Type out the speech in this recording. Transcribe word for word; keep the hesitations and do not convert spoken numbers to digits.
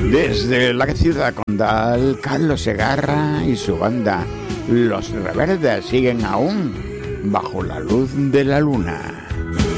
Desde la ciudad condal, Carlos Segarra y su banda Los Reverdes siguen aún bajo la luz de la luna.